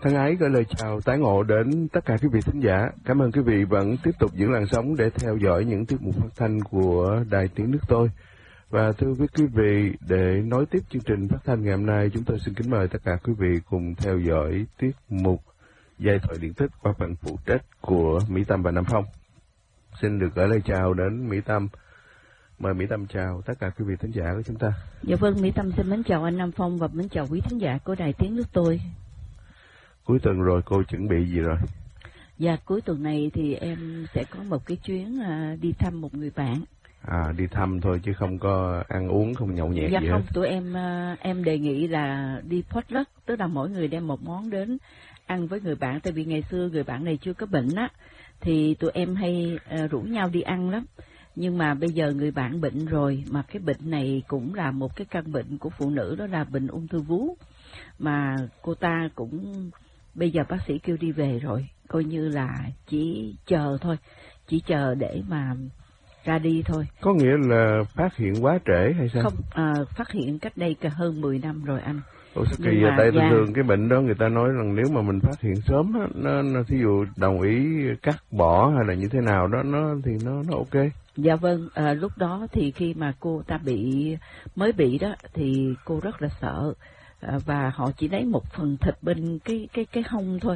Thân ái gửi lời chào tái ngộ đến tất cả quý vị thính giả. Cảm ơn quý vị vẫn tiếp tục giữ làn sóng để theo dõi những tiết mục phát thanh của Đài Tiếng Nước Tôi. Và thưa với quý vị, để nối tiếp chương trình phát thanh ngày hôm nay, chúng tôi xin kính mời tất cả quý vị cùng theo dõi tiết mục Giai thoại điện tích qua phần phụ trách của Mỹ Tâm và Nam Phong. Xin được gửi lời chào đến Mỹ Tâm. Mời Mỹ Tâm chào tất cả quý vị thính giả của chúng ta. Dạ vâng, Mỹ Tâm xin mến chào anh Nam Phong và mến chào quý thính giả của Đài Tiếng Nước Tôi. Cuối tuần rồi cô chuẩn bị gì rồi? Dạ, cuối tuần này thì em sẽ có một cái chuyến đi thăm một người bạn. Đi thăm thôi chứ không có ăn uống, không nhậu nhẹt dạ gì không, hết. tụi em đề nghị là đi potluck, tức là mỗi người đem một món đến ăn với người bạn. Tại vì ngày xưa người bạn này chưa có bệnh á, thì tụi em hay rủ nhau đi ăn lắm. Nhưng mà bây giờ người bạn bệnh rồi, mà cái bệnh này cũng là một cái căn bệnh của phụ nữ, đó là bệnh ung thư vú. Mà cô ta cũng, bây giờ bác sĩ kêu đi về rồi, coi như là chỉ chờ thôi, chỉ chờ để mà ra đi thôi. Có nghĩa là phát hiện quá trễ hay sao? Không, phát hiện cách đây cả hơn 10 năm rồi anh. Ủa sao kỳ vậy? Tại thường cái bệnh đó người ta nói rằng nếu mà mình phát hiện sớm á, nó thí dụ đồng ý cắt bỏ hay là như thế nào đó, thì nó ok. Dạ vâng, lúc đó thì khi mà cô ta mới bị đó thì cô rất là sợ. Và họ chỉ lấy một phần thịt bên cái hông thôi,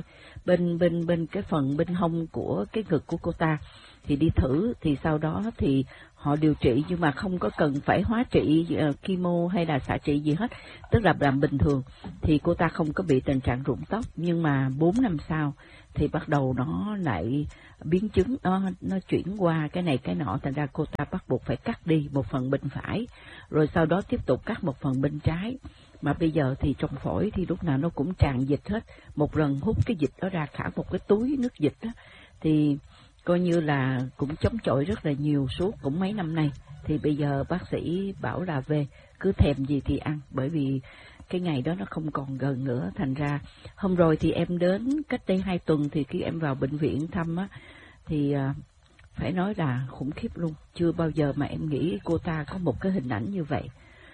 bên cái phần bên hông của cái ngực của cô ta thì đi thử, thì sau đó thì họ điều trị nhưng mà không có cần phải hóa trị chemo hay là xạ trị gì hết, tức là làm bình thường thì cô ta không có bị tình trạng rụng tóc. Nhưng mà 4 năm sau thì bắt đầu nó lại biến chứng, nó chuyển qua cái này cái nọ, thành ra cô ta bắt buộc phải cắt đi một phần bên phải, rồi sau đó tiếp tục cắt một phần bên trái. Mà bây giờ thì trong phổi thì lúc nào nó cũng tràn dịch hết, một lần hút cái dịch đó ra cả một cái túi nước dịch đó, thì coi như là cũng chống chọi rất là nhiều suốt cũng mấy năm nay. Thì bây giờ bác sĩ bảo là về cứ thèm gì thì ăn, bởi vì cái ngày đó nó không còn gần nữa. Thành ra hôm rồi thì em đến cách đây 2 tuần, thì khi em vào bệnh viện thăm á, thì phải nói là khủng khiếp luôn. Chưa bao giờ mà em nghĩ cô ta có một cái hình ảnh như vậy.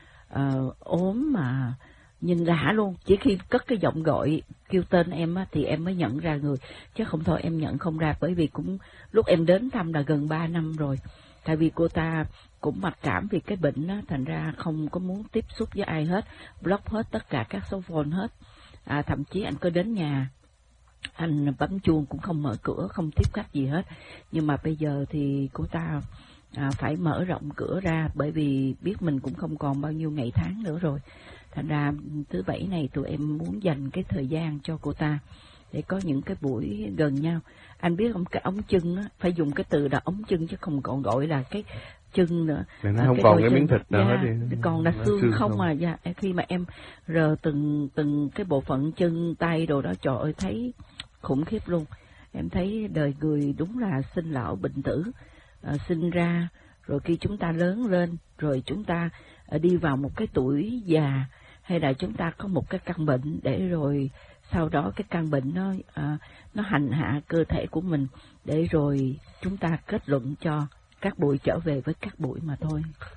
Ốm mà nhìn lạ luôn, chỉ khi cất cái giọng gọi kêu tên em á, thì em mới nhận ra người, chứ không thôi em nhận không ra. Bởi vì cũng lúc em đến thăm là gần 3 năm rồi, tại vì cô ta cũng mặc cảm vì cái bệnh á, thành ra không có muốn tiếp xúc với ai hết, block hết tất cả các số phone hết. Thậm chí anh có đến nhà anh bấm chuông cũng không mở cửa, không tiếp khách gì hết. Nhưng mà bây giờ thì cô ta phải mở rộng cửa ra, bởi vì biết mình cũng không còn bao nhiêu ngày tháng nữa rồi. Thành ra thứ Bảy này tụi em muốn dành cái thời gian cho cô ta để có những cái buổi gần nhau. Anh biết không, cái ống chân á, phải dùng cái từ là ống chân chứ không còn gọi là cái chân nữa. Nó không còn cái miếng thịt nào hết thì còn là xương không à. Dạ, khi mà em rờ từng cái bộ phận chân tay đồ đó, trời ơi thấy khủng khiếp luôn. Em thấy đời người đúng là sinh lão bệnh tử. Sinh ra rồi khi chúng ta lớn lên, rồi chúng ta đi vào một cái tuổi già, hay là chúng ta có một cái căn bệnh, để rồi sau đó cái căn bệnh nó hành hạ cơ thể của mình, để rồi chúng ta kết luận cho các bụi trở về với các bụi mà thôi.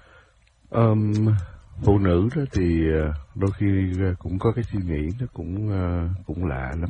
Phụ nữ đó thì đôi khi cũng có cái suy nghĩ nó cũng lạ lắm.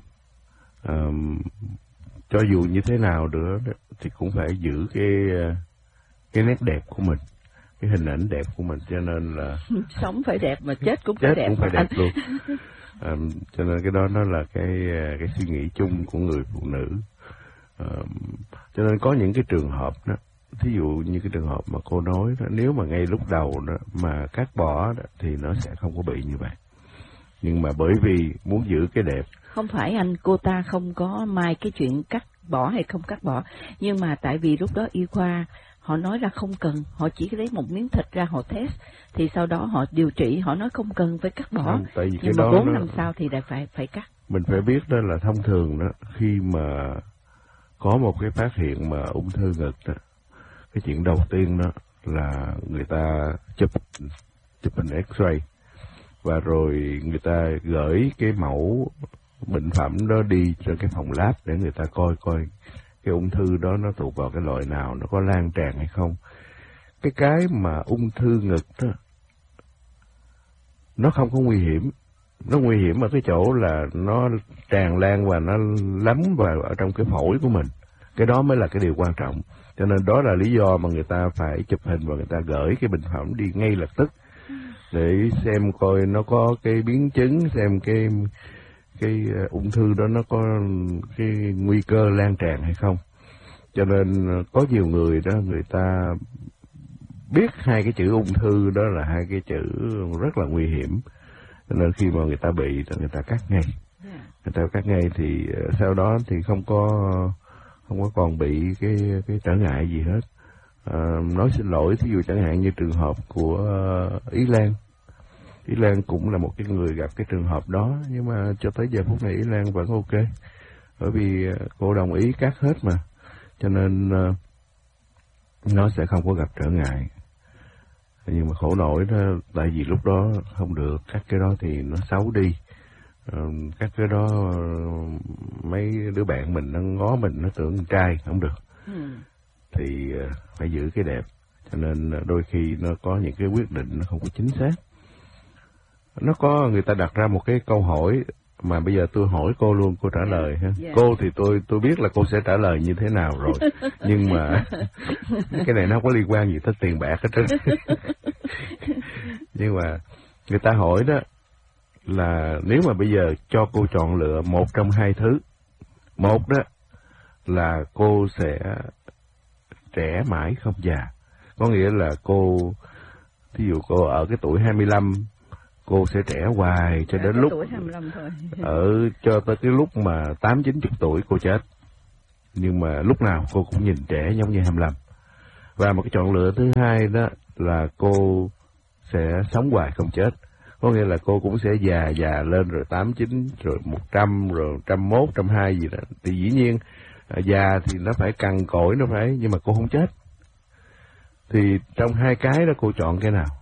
Cho dù như thế nào nữa thì cũng phải giữ cái nét đẹp của mình, cái hình ảnh đẹp của mình, cho nên là sống phải đẹp mà chết cũng phải đẹp, luôn. Cho nên cái đó nó là cái suy nghĩ chung của người phụ nữ. Cho nên có những cái trường hợp đó, thí dụ như cái trường hợp mà cô nói đó, nếu mà ngay lúc đầu đó mà cắt bỏ đó, thì nó sẽ không có bị như vậy. Nhưng mà bởi vì muốn giữ cái đẹp. Không phải anh, cô ta không có mai cái chuyện cắt bỏ hay không cắt bỏ, nhưng mà tại vì lúc đó y khoa họ nói là không cần, họ chỉ lấy một miếng thịt ra họ test, thì sau đó họ điều trị, họ nói không cần phải cắt bỏ. Tại vì nhưng mà 4 năm sau thì lại phải cắt. Mình phải biết đó là thông thường đó, khi mà có một cái phát hiện mà ung thư ngực đó, cái chuyện đầu tiên đó là người ta chụp hình X-ray, và rồi người ta gửi cái mẫu bệnh phẩm đó đi cho cái phòng lab để người ta coi cái ung thư đó nó thuộc vào cái loại nào, nó có lan tràn hay không. Cái mà ung thư ngực đó nó không có nguy hiểm, nó nguy hiểm ở cái chỗ là nó tràn lan và nó lấm vào ở trong cái phổi của mình. Cái đó mới là cái điều quan trọng. Cho nên đó là lý do mà người ta phải chụp hình và người ta gửi cái bệnh phẩm đi ngay lập tức để xem coi nó có cái biến chứng, xem cái ung thư đó nó có cái nguy cơ lan tràn hay không. Cho nên có nhiều người đó, người ta biết hai cái chữ ung thư đó là hai cái chữ rất là nguy hiểm. Cho nên khi mà người ta bị thì người ta cắt ngay. Người ta cắt ngay thì sau đó thì không có còn bị cái trở ngại gì hết. Nói xin lỗi, thí dụ chẳng hạn như trường hợp của Ý Lan. Ý Lan cũng là một cái người gặp cái trường hợp đó, nhưng mà cho tới giờ phút này Ý Lan vẫn ok, bởi vì cô đồng ý cắt hết mà, cho nên nó sẽ không có gặp trở ngại. Nhưng mà khổ nổi đó, tại vì lúc đó không được cắt cái đó thì nó xấu đi. Cắt cái đó mấy đứa bạn mình nó ngó mình, nó tưởng trai không được. Thì phải giữ cái đẹp, cho nên đôi khi nó có những cái quyết định nó không có chính xác. Nó có người ta đặt ra một cái câu hỏi mà bây giờ tôi hỏi cô luôn, cô trả lời ha. Cô thì tôi biết là cô sẽ trả lời như thế nào rồi, nhưng mà cái này nó không có liên quan gì tới tiền bạc hết trơn. Nhưng mà người ta hỏi đó là nếu mà bây giờ cho cô chọn lựa một trong hai thứ, một đó là cô sẽ trẻ mãi không già, có nghĩa là cô, thí dụ cô ở cái tuổi 25, cô sẽ trẻ hoài cho đến lúc tuổi 25 thôi. Cho tới cái lúc mà 80-90 tuổi cô chết, nhưng mà lúc nào cô cũng nhìn trẻ giống như 25. Và một cái chọn lựa thứ hai đó là cô sẽ sống hoài không chết, có nghĩa là cô cũng sẽ già lên rồi 89 rồi 100 rồi 101, 102 gì đó. Thì dĩ nhiên già thì nó phải cằn cỗi, nó phải, nhưng mà cô không chết. Thì trong hai cái đó cô chọn cái nào?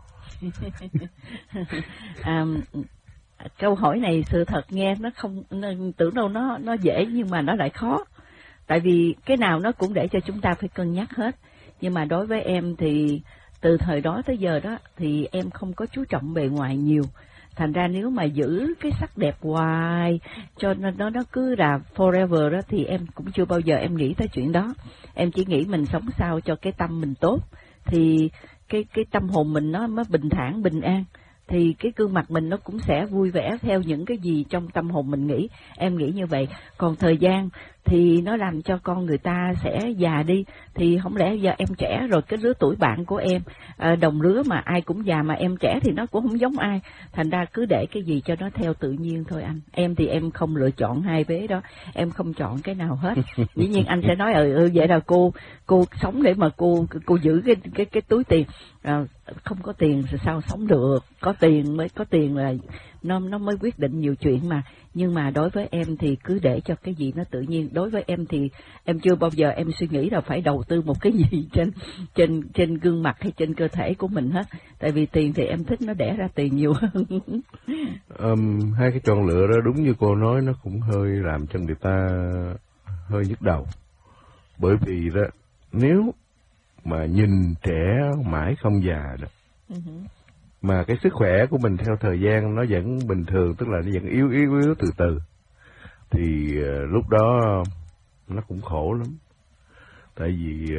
Câu hỏi này sự thật nghe nó không, tưởng đâu nó dễ, nhưng mà nó lại khó. Tại vì cái nào nó cũng để cho chúng ta phải cân nhắc hết. Nhưng mà đối với em thì từ thời đó tới giờ đó thì em không có chú trọng bề ngoài nhiều. Thành ra nếu mà giữ cái sắc đẹp hoài cho nên nó cứ là forever đó thì em cũng chưa bao giờ em nghĩ tới chuyện đó. Em chỉ nghĩ mình sống sao cho cái tâm mình tốt, thì cái tâm hồn mình nó mới bình thản, bình an, thì cái gương mặt mình nó cũng sẽ vui vẻ theo những cái gì trong tâm hồn mình nghĩ. Em nghĩ như vậy. Còn thời gian thì nó làm cho con người ta sẽ già đi, thì không lẽ giờ em trẻ rồi cái lứa tuổi bạn của em đồng lứa mà ai cũng già mà em trẻ thì nó cũng không giống ai. Thành ra cứ để cái gì cho nó theo tự nhiên thôi anh. Em thì em không lựa chọn hai vế đó, em không chọn cái nào hết. Dĩ nhiên anh sẽ nói vậy là cô sống để mà cô giữ cái túi tiền. Không có tiền thì sao sống được, có tiền mới có tiền là nó mới quyết định nhiều chuyện mà. Nhưng mà đối với em thì cứ để cho cái gì nó tự nhiên. Đối với em thì em chưa bao giờ em suy nghĩ là phải đầu tư một cái gì trên gương mặt hay trên cơ thể của mình hết. Tại vì tiền thì em thích nó đẻ ra tiền nhiều hơn. Hai cái chọn lựa đó đúng như cô nói, nó cũng hơi làm cho người ta hơi nhức đầu. Bởi vì đó, nếu mà nhìn trẻ mãi không già đó, mà cái sức khỏe của mình theo thời gian nó vẫn bình thường, tức là nó vẫn yếu từ từ, thì lúc đó nó cũng khổ lắm. Tại vì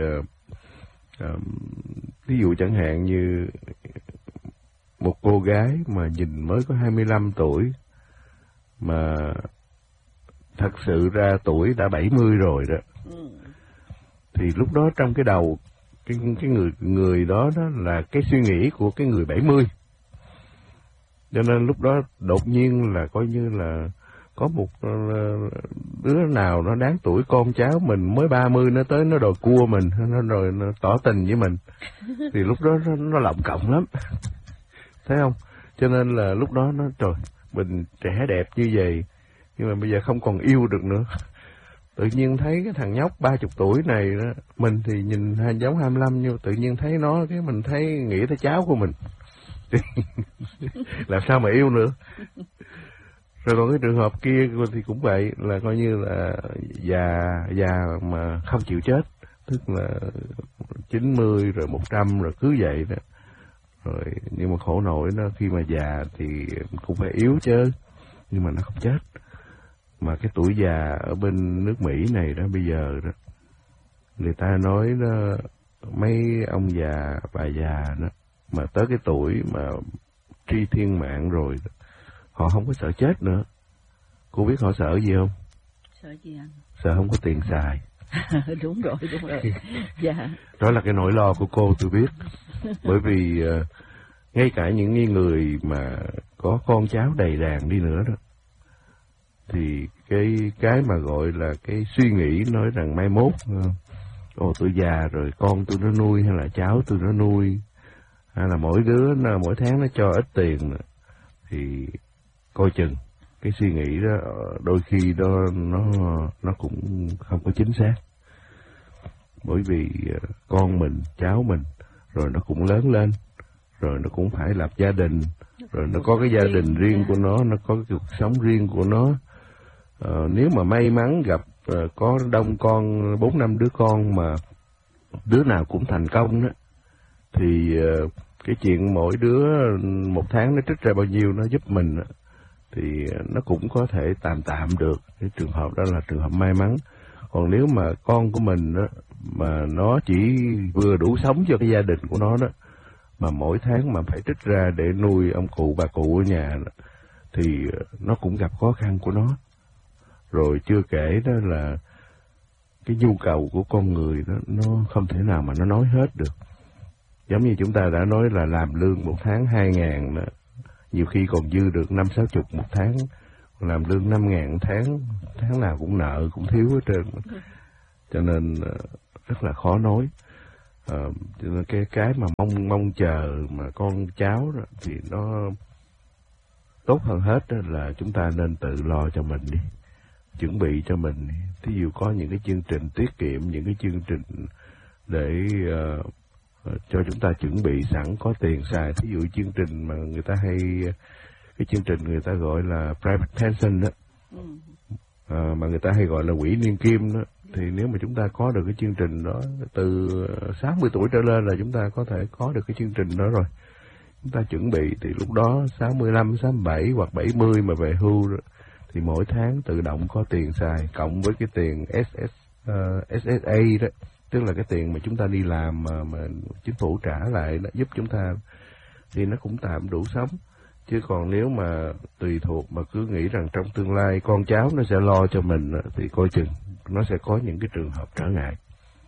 ví dụ chẳng hạn như một cô gái mà nhìn mới có 25 tuổi mà thật sự ra tuổi đã 70 rồi đó, thì lúc đó trong cái đầu cái người đó là cái suy nghĩ của cái người 70. Cho nên lúc đó đột nhiên là coi như là có một đứa nào nó đáng tuổi con cháu mình mới 30 nó tới nó đòi cua mình, nó tỏ tình với mình, thì lúc đó nó lộng cộng lắm. Thấy không? Cho nên là lúc đó nó trời, mình trẻ đẹp như vậy nhưng mà bây giờ không còn yêu được nữa. Tự nhiên thấy cái thằng nhóc 30 tuổi này đó, mình thì nhìn giống 25 nhưng tự nhiên thấy nó, cái mình thấy nghĩ tới cháu của mình. Làm sao mà yêu nữa. Rồi còn cái trường hợp kia thì cũng vậy, là coi như là già mà không chịu chết, tức là 90 rồi 100 rồi cứ vậy đó. Rồi nhưng mà khổ nổi nó khi mà già thì cũng phải yếu chứ. nhưng mà nó không chết. Mà cái tuổi già ở bên nước Mỹ này đó bây giờ đó, người ta nói đó, mấy ông già, bà già đó, mà tới cái tuổi mà tri thiên mạng rồi, họ không có sợ chết nữa. Cô biết họ sợ gì không? Sợ gì anh? Sợ không có tiền xài. Đúng rồi. Dạ. Đó là cái nỗi lo của cô, tôi biết. Bởi vì ngay cả những người mà có con cháu đầy đàn đi nữa đó, thì cái mà gọi là cái suy nghĩ nói rằng mai mốt tôi già rồi con tôi nó nuôi, hay là cháu tôi nó nuôi, hay là mỗi đứa mỗi tháng nó cho ít tiền, thì coi chừng cái suy nghĩ đó đôi khi đó nó cũng không có chính xác. Bởi vì con mình, cháu mình rồi nó cũng lớn lên, rồi nó cũng phải lập gia đình, rồi nó có cái gia đình riêng của nó có cái cuộc sống riêng của nó. Nếu mà may mắn gặp có đông con, 4-5 đứa con mà đứa nào cũng thành công đó, thì cái chuyện mỗi đứa một tháng nó trích ra bao nhiêu nó giúp mình, thì nó cũng có thể tạm được. Cái trường hợp đó là trường hợp may mắn. Còn nếu mà con của mình đó, mà nó chỉ vừa đủ sống cho cái gia đình của nó đó, mà mỗi tháng mà phải trích ra để nuôi ông cụ bà cụ ở nhà đó, thì nó cũng gặp khó khăn của nó. Rồi chưa kể đó là cái nhu cầu của con người đó, nó không thể nào mà nó nói hết được. Giống như chúng ta đã nói là làm lương một tháng 2.000 đó, nhiều khi còn dư được 50-60 một tháng, làm lương 5.000 tháng nào cũng nợ, cũng thiếu hết trơn. Cho nên rất là khó nói. Cho nên cái mà mong chờ mà con cháu đó, thì nó tốt hơn hết đó là chúng ta nên tự lo cho mình đi, chuẩn bị cho mình. Thí dụ có những cái chương trình tiết kiệm, những cái chương trình để cho chúng ta chuẩn bị sẵn có tiền xài. Thí dụ chương trình mà người ta cái chương trình người ta gọi là private pension đó, mà người ta hay gọi là quỹ niên kim đó, thì nếu mà chúng ta có được cái chương trình đó từ 60 tuổi trở lên là chúng ta có thể có được cái chương trình đó rồi. Chúng ta chuẩn bị thì lúc đó 65, 67 hoặc 70 mà về hưu đó, thì mỗi tháng tự động có tiền xài, cộng với cái tiền SSA đó, tức là cái tiền mà chúng ta đi làm mà chính phủ trả lại đó, giúp chúng ta, thì nó cũng tạm đủ sống. Chứ còn nếu mà tùy thuộc mà cứ nghĩ rằng trong tương lai con cháu nó sẽ lo cho mình, thì coi chừng nó sẽ có những cái trường hợp trở ngại.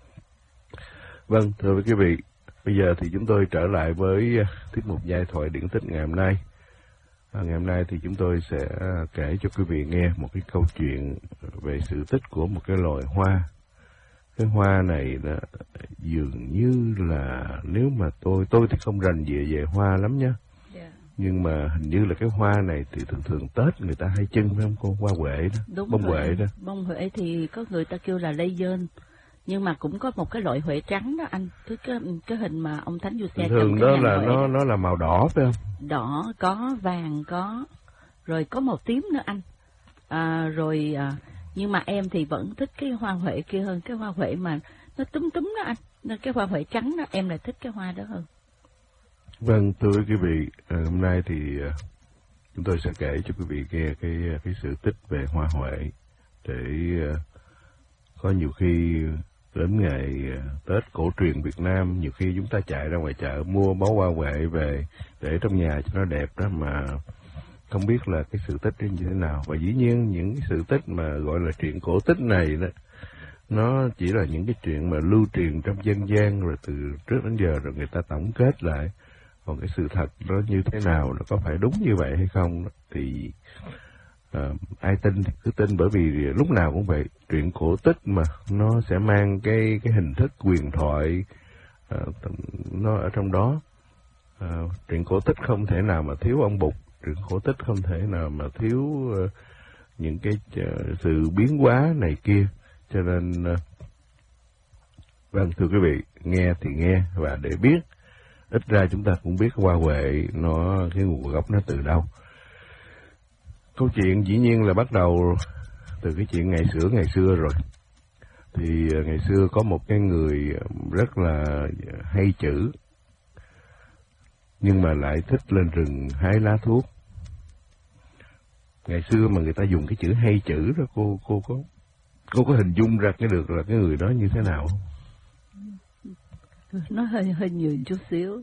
Vâng, thưa quý vị, bây giờ thì chúng tôi trở lại với tiết mục giai thoại điển tích ngày hôm nay. Ngày hôm nay thì chúng tôi sẽ kể cho quý vị nghe một cái câu chuyện về sự tích của một cái loài hoa. Cái hoa này là dường như là, nếu mà tôi thì không rành về hoa lắm nhá. Nhưng mà hình như là cái hoa này thì thường Tết người ta hay trưng phải không cô? Hoa huệ đó, đúng bông rồi. huệ đó. Bông huệ thì có người ta kêu là lây dơn, nhưng mà cũng có một cái loại huệ trắng đó anh, cái hình mà ông Thánh Giuse thường đó là nó là màu đỏ phải không? Đỏ có, vàng có, rồi có màu tím nữa anh. Nhưng mà em thì vẫn thích cái hoa huệ kia hơn, cái hoa huệ mà nó túm đó anh. Nên cái hoa huệ trắng đó em lại thích cái hoa đó hơn. Vâng, thưa quý vị, hôm nay thì chúng tôi sẽ kể cho quý vị nghe cái sự tích về hoa huệ, để có nhiều khi đến ngày Tết cổ truyền Việt Nam, nhiều khi chúng ta chạy ra ngoài chợ mua bó hoa huệ về để trong nhà cho nó đẹp đó, mà không biết là cái sự tích như thế nào. Và dĩ nhiên những cái sự tích mà gọi là chuyện cổ tích này đó, nó chỉ là những cái chuyện mà lưu truyền trong dân gian rồi từ trước đến giờ rồi người ta tổng kết lại. Còn cái sự thật nó như thế nào, nó có phải đúng như vậy hay không thì ai tin thì cứ tin, bởi vì lúc nào cũng vậy, truyện cổ tích mà nó sẽ mang cái hình thức huyền thoại nó ở trong đó. Truyện cổ tích không thể nào mà thiếu ông Bụt, truyện cổ tích không thể nào mà thiếu những cái sự biến hóa này kia. Cho nên vâng, thưa quý vị, nghe thì nghe, và để biết, ít ra chúng ta cũng biết hoa huệ nó, cái nguồn gốc nó từ đâu. Câu chuyện dĩ nhiên là bắt đầu từ cái chuyện ngày xưa rồi. Thì ngày xưa có một cái người rất là hay chữ, nhưng mà lại thích lên rừng hái lá thuốc. Ngày xưa mà người ta dùng cái chữ hay chữ đó, cô có hình dung ra cái được là cái người đó như thế nào không? Nó hơi nhiều chút xíu,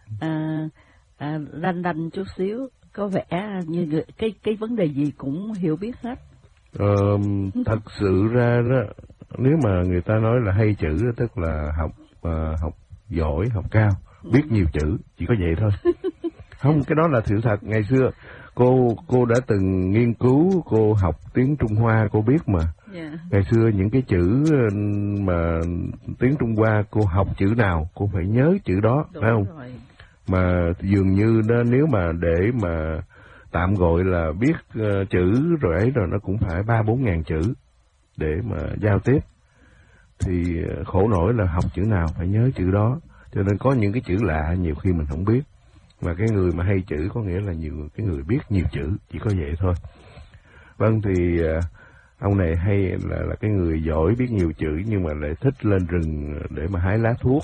lanh đanh chút xíu, có vẻ như cái vấn đề gì cũng hiểu biết hết. Thật sự ra đó, nếu mà người ta nói là hay chữ đó, tức là học giỏi, học cao, biết nhiều chữ, chỉ có vậy thôi. Không, cái đó là sự thật. Ngày xưa cô đã từng nghiên cứu, cô học tiếng Trung Hoa, cô biết mà. Yeah. Ngày xưa những cái chữ mà tiếng Trung Hoa, cô học chữ nào cô phải nhớ chữ đó. Đúng phải không? Rồi. Mà dường như đó, nếu mà để mà tạm gọi là biết chữ rồi ấy rồi, nó cũng phải 3-4 ngàn chữ để mà giao tiếp. Thì khổ nổi là học chữ nào phải nhớ chữ đó, cho nên có những cái chữ lạ nhiều khi mình không biết. Mà cái người mà hay chữ có nghĩa là cái người biết nhiều chữ, chỉ có vậy thôi. Vâng, thì ông này hay là cái người giỏi biết nhiều chữ, nhưng mà lại thích lên rừng để mà hái lá thuốc.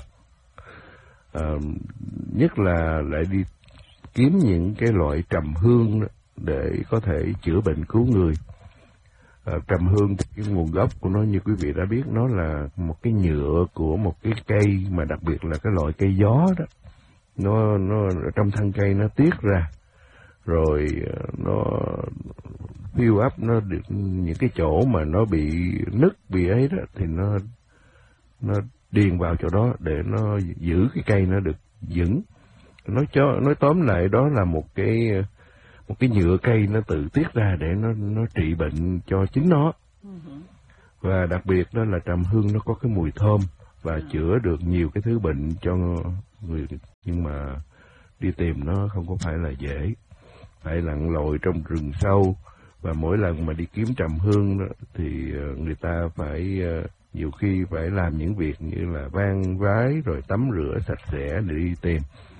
Nhất là lại đi kiếm những cái loại trầm hương đó để có thể chữa bệnh cứu người. Trầm hương thì cái nguồn gốc của nó như quý vị đã biết, nó là một cái nhựa của một cái cây, mà đặc biệt là cái loại cây gió đó. Nó trong thân cây nó tiết ra, rồi nó fill up, nó được những cái chỗ mà nó bị nứt bị ấy đó, thì nó điền vào chỗ đó để nó giữ cái cây nó được vững. Nói tóm lại đó là một cái nhựa cây nó tự tiết ra để nó trị bệnh cho chính nó. Và đặc biệt đó là trầm hương nó có cái mùi thơm và chữa được nhiều cái thứ bệnh cho người, nhưng mà đi tìm nó không có phải là dễ, phải lặn lội trong rừng sâu. Và mỗi lần mà đi kiếm trầm hương đó, thì người ta phải nhiều khi phải làm những việc như là van vái rồi tắm rửa sạch sẽ để đi tìm.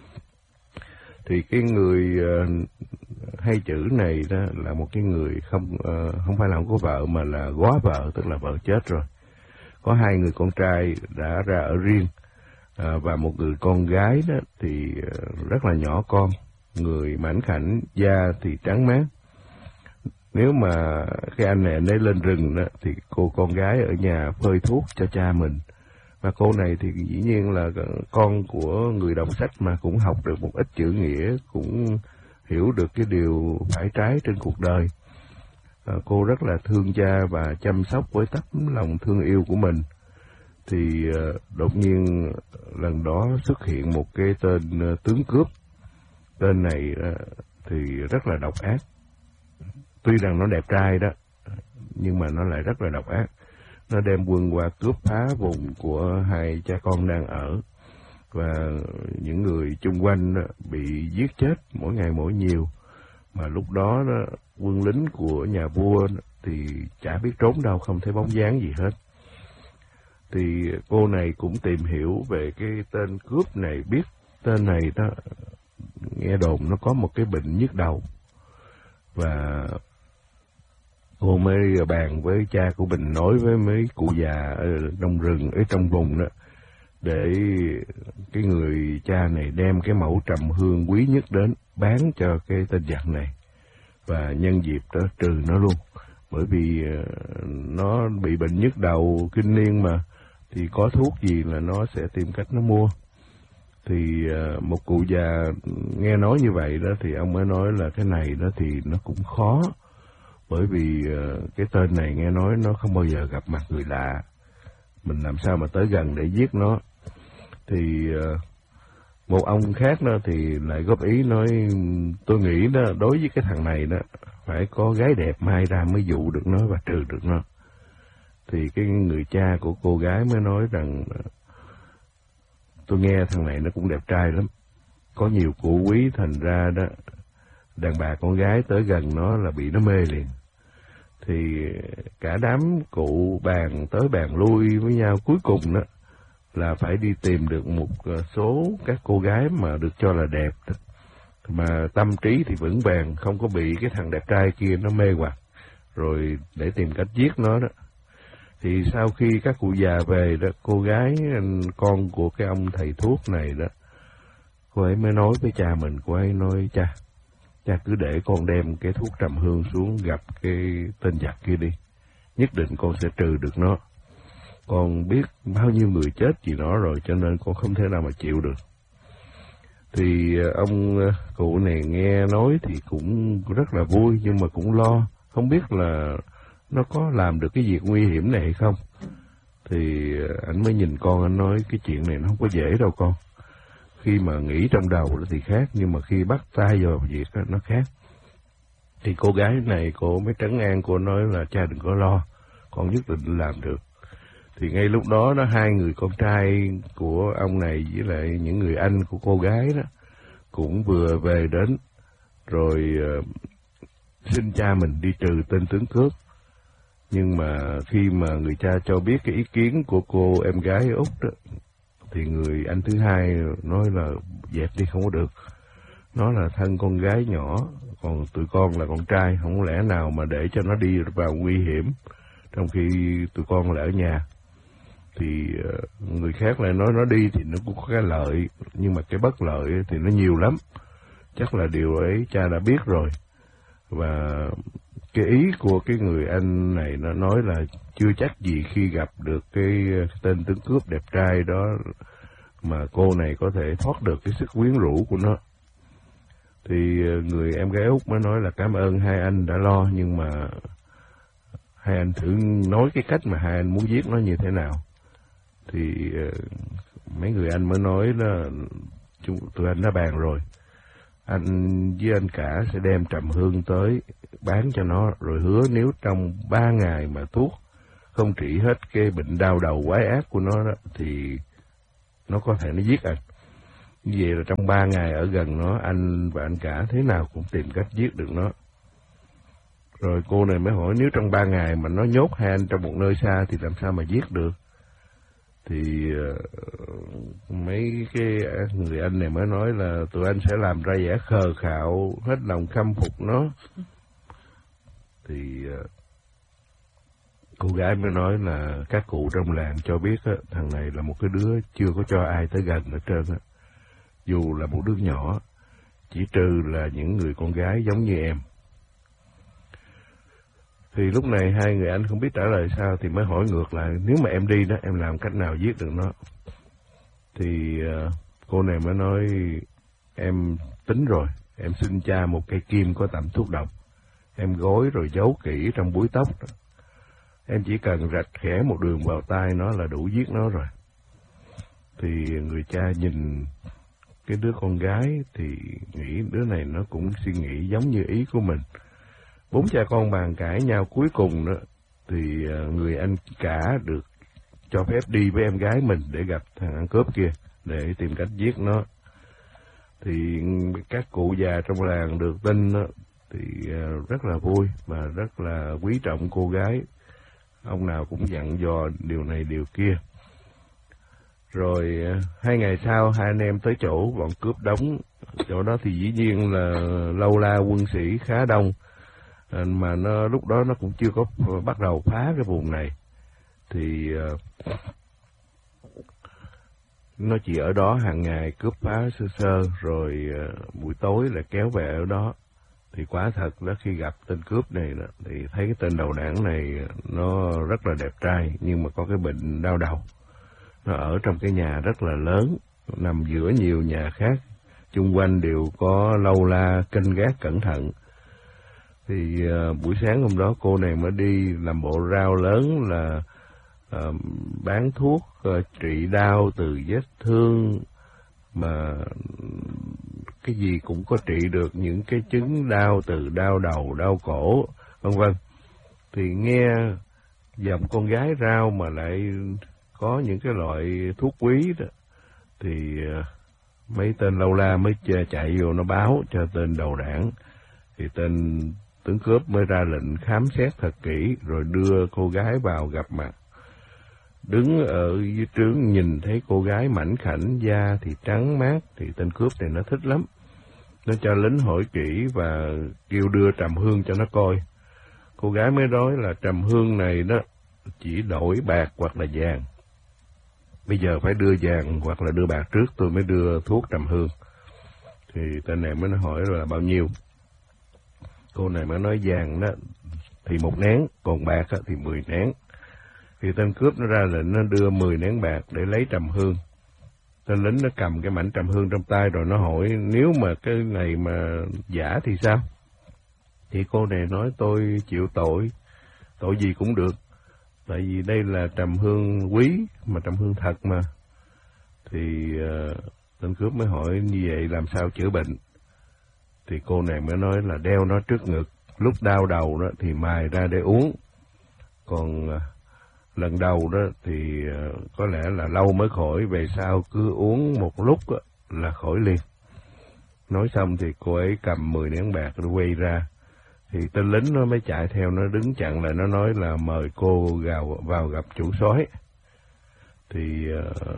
Thì cái người hay chữ này đó là một cái người không phải là không có vợ, mà là góa vợ, tức là vợ chết rồi. Có 2 người con trai đã ra ở riêng, và một người con gái đó thì rất là nhỏ con, người mảnh khảnh, da thì trắng mát. Nếu mà cái anh này anh ấy lên rừng đó, thì cô con gái ở nhà phơi thuốc cho cha mình. Và cô này thì dĩ nhiên là con của người đọc sách mà cũng học được một ít chữ nghĩa, cũng hiểu được cái điều phải trái trên cuộc đời. Cô rất là thương cha và chăm sóc với tấm lòng thương yêu của mình. Thì đột nhiên lần đó xuất hiện một cái tên tướng cướp. Tên này thì rất là độc ác. Tuy rằng nó đẹp trai đó, nhưng mà nó lại rất là độc ác. Nó đem quân qua cướp phá vùng của 2 cha con đang ở. Và những người chung quanh đó bị giết chết mỗi ngày mỗi nhiều. Mà lúc đó, quân lính của nhà vua thì chả biết trốn đâu, không thấy bóng dáng gì hết. Thì cô này cũng tìm hiểu về cái tên cướp này, biết tên này đó, nghe đồn nó có một cái bệnh nhức đầu. Và cô mới bàn với cha của mình, nói với mấy cụ già ở trong rừng, ở trong vùng đó, để cái người cha này đem cái mẫu trầm hương quý nhất đến bán cho cái tên giặc này, và nhân dịp đó trừ nó luôn. Bởi vì nó bị bệnh nhức đầu kinh niên mà, thì có thuốc gì là nó sẽ tìm cách nó mua. Thì một cụ già nghe nói như vậy đó, thì ông mới nói là cái này đó thì nó cũng khó. Bởi vì cái tên này nghe nói nó không bao giờ gặp mặt người lạ, mình làm sao mà tới gần để giết nó. Thì một ông khác đó thì lại góp ý nói, tôi nghĩ đó đối với cái thằng này đó phải có gái đẹp mai ra mới dụ được nó và trừ được nó. Thì cái người cha của cô gái mới nói rằng, tôi nghe thằng này nó cũng đẹp trai lắm, có nhiều cụ quý, thành ra đó đàn bà con gái tới gần nó là bị nó mê liền. Thì cả đám cụ bàn tới bàn lui với nhau, cuối cùng đó là phải đi tìm được một số các cô gái mà được cho là đẹp, mà tâm trí thì vững vàng, không có bị cái thằng đẹp trai kia nó mê hoặc, rồi để tìm cách giết nó đó. Thì sau khi các cụ già về đó, cô gái con của cái ông thầy thuốc này đó, cô ấy mới nói với cha mình, cô ấy nói, cha, cha cứ để con đem cái thuốc trầm hương xuống gặp cái tên giặc kia đi, nhất định con sẽ trừ được nó. Con biết bao nhiêu người chết vì nó rồi, cho nên con không thể nào mà chịu được. Thì ông cụ này nghe nói thì cũng rất là vui, nhưng mà cũng lo, không biết là nó có làm được cái việc nguy hiểm này hay không. Thì anh mới nhìn con, anh nói cái chuyện này nó không có dễ đâu con. Khi mà nghĩ trong đầu thì khác, nhưng mà khi bắt tay vào việc nó khác. Thì cô gái này cô mới trấn an, cô nói là cha đừng có lo, con nhất định làm được. Thì ngay lúc đó hai người con trai của ông này với lại những người anh của cô gái đó cũng vừa về đến, rồi xin cha mình đi trừ tên tướng cướp. Nhưng mà khi mà người cha cho biết cái ý kiến của cô em gái Út đó, thì người anh thứ hai nói là dẹp đi, không có được. Nó là thân con gái nhỏ, còn tụi con là con trai, không lẽ nào mà để cho nó đi vào nguy hiểm, trong khi tụi con là ở nhà. Thì người khác lại nói nó đi thì nó cũng có cái lợi, nhưng mà cái bất lợi thì nó nhiều lắm. Chắc là điều ấy cha đã biết rồi. Và cái ý của cái người anh này nó nói là chưa chắc gì khi gặp được cái tên tướng cướp đẹp trai đó mà cô này có thể thoát được cái sức quyến rũ của nó. Thì người em gái Út mới nói là cảm ơn hai anh đã lo, nhưng mà hai anh thử nói cái cách mà hai anh muốn giết nó như thế nào. Thì mấy người anh mới nói là tụi anh đã bàn rồi, anh với anh cả sẽ đem trầm hương tới bán cho nó, rồi hứa nếu trong 3 ngày mà thuốc không trị hết cái bệnh đau đầu quái ác của nó đó, thì nó có thể nó giết anh. Như vậy là trong 3 ngày ở gần nó, anh và anh cả thế nào cũng tìm cách giết được nó. Rồi cô này mới hỏi nếu trong 3 ngày mà nó nhốt hai anh trong một nơi xa thì làm sao mà giết được. Thì mấy cái người anh này mới nói là tụi anh sẽ làm ra vẻ khờ khạo, hết lòng khâm phục nó. Thì cô gái mới nói là các cụ trong làng cho biết thằng này là một cái đứa chưa có cho ai tới gần ở trơn á, dù là một đứa nhỏ, chỉ trừ là những người con gái giống như em. Thì lúc này hai người anh không biết trả lời sao, thì mới hỏi ngược lại, nếu mà em đi đó, em làm cách nào giết được nó? Thì cô này mới nói, em tính rồi, em xin cha một cây kim có tẩm thuốc độc, em gói rồi giấu kỹ trong búi tóc đó. Em chỉ cần rạch khẽ một đường vào tai nó là đủ giết nó rồi. Thì người cha nhìn cái đứa con gái thì nghĩ đứa này nó cũng suy nghĩ giống như ý của mình. 4 cha con bàn cãi nhau, cuối cùng đó thì người anh cả được cho phép đi với em gái mình để gặp thằng ăn cướp kia để tìm cách giết nó. Thì các cụ già trong làng được tin đó, thì rất là vui và rất là quý trọng cô gái. Ông nào cũng dặn dò điều này điều kia. Rồi 2 ngày sau, hai anh em tới chỗ bọn cướp đóng. Chỗ đó thì dĩ nhiên là lâu la quân sĩ khá đông, mà nó lúc đó nó cũng chưa có bắt đầu phá cái vùng này. Thì nó chỉ ở đó hàng ngày cướp phá sơ sơ, rồi buổi tối lại kéo về ở đó. Thì quả thật đó, khi gặp tên cướp này đó, thì thấy cái tên đầu đảng này nó rất là đẹp trai, nhưng mà có cái bệnh đau đầu. Nó ở trong cái nhà rất là lớn, nằm giữa nhiều nhà khác, chung quanh đều có lâu la canh gác cẩn thận. Thì buổi sáng hôm đó cô này mới đi làm bộ rao lớn là bán thuốc trị đau từ vết thương, mà cái gì cũng có trị được những cái chứng đau từ đau đầu, đau cổ, vân vân. Thì nghe dòng con gái rao mà lại có những cái loại thuốc quý đó, thì mấy tên lâu la mới chạy vô nó báo cho tên đầu đảng. Thì tên tướng cướp mới ra lệnh khám xét thật kỹ, rồi đưa cô gái vào gặp mặt. Đứng ở dưới trướng nhìn thấy cô gái mảnh khảnh, da thì trắng mát, thì tên cướp này nó thích lắm. Nó cho lính hỏi kỹ và kêu đưa trầm hương cho nó coi. Cô gái mới nói là trầm hương này đó chỉ đổi bạc hoặc là vàng. Bây giờ phải đưa vàng hoặc là đưa bạc trước tôi mới đưa thuốc trầm hương. Thì tên này mới hỏi là bao nhiêu. Cô này mới nói vàng đó thì 1 nén, còn bạc thì 10 nén. Thì tên cướp nó ra lệnh nó đưa 10 nén bạc để lấy trầm hương. Tên lính nó cầm cái mảnh trầm hương trong tay rồi nó hỏi nếu mà cái này mà giả thì sao? Thì cô này nói tôi chịu tội gì cũng được. Tại vì đây là trầm hương quý, mà trầm hương thật mà. Thì tên cướp mới hỏi như vậy làm sao chữa bệnh? Thì cô này mới nói là đeo nó trước ngực, lúc đau đầu đó thì mài ra để uống. Còn lần đầu đó thì có lẽ là lâu mới khỏi, về sau cứ uống một lúc là khỏi liền. Nói xong thì cô ấy cầm 10 nén bạc rồi quay ra. Thì tên lính nó mới chạy theo, nó đứng chặn lại, nó nói là mời cô vào gặp chủ soái. Thì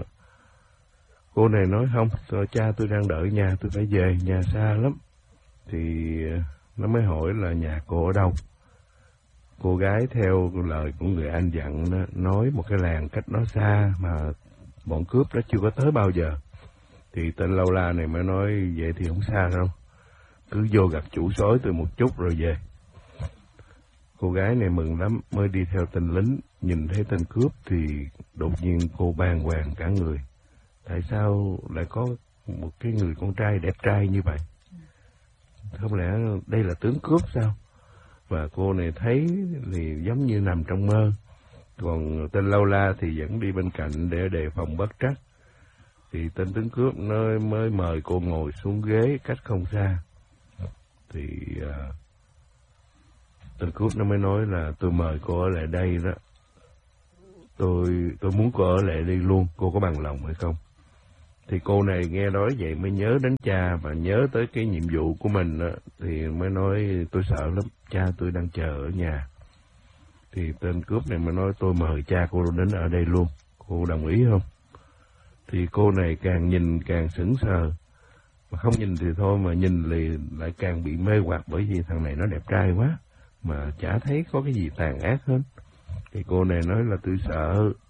cô này nói không, cha tôi đang đợi nhà, tôi phải về, nhà xa lắm. Thì nó mới hỏi là nhà cô ở đâu. Cô gái theo lời của người anh dặn nói một cái làng cách nó xa mà bọn cướp nó chưa có tới bao giờ. Thì tên lâu la này mới nói vậy thì không xa đâu, cứ vô gặp chủ soái tôi một chút rồi về. Cô gái này mừng lắm, mới đi theo tên lính. Nhìn thấy tên cướp thì đột nhiên cô bàng hoàng cả người. Tại sao lại có một cái người con trai đẹp trai như vậy? Không lẽ đây là tướng cướp sao? Và cô này thấy thì giống như nằm trong mơ. Còn tên lâu la thì vẫn đi bên cạnh để đề phòng bất trắc. Thì tên tướng cướp nó mới mời cô ngồi xuống ghế cách không xa. Thì tên cướp nó mới nói là tôi mời cô ở lại đây đó. Tôi muốn cô ở lại đây luôn, cô có bằng lòng hay không? Thì cô này nghe nói vậy mới nhớ đến cha và nhớ tới cái nhiệm vụ của mình đó, thì mới nói tôi sợ lắm, cha tôi đang chờ ở nhà. Thì tên cướp này mới nói tôi mời cha cô đến ở đây luôn, cô đồng ý không? Thì cô này càng nhìn càng sững sờ, mà không nhìn thì thôi, mà nhìn thì lại càng bị mê hoặc, bởi vì thằng này nó đẹp trai quá, mà chả thấy có cái gì tàn ác hết. Thì cô này nói là tôi sợ,